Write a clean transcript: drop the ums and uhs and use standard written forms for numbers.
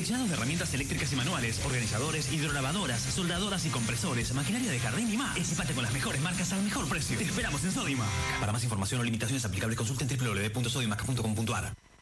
Seleccionados de herramientas eléctricas y manuales, organizadores, hidrolavadoras, soldadoras y compresores, maquinaria de jardín y más. Equipate con las mejores marcas al mejor precio. Te esperamos en Sodimac. Para más información o limitaciones aplicables, consulten www.sodimac.com.ar.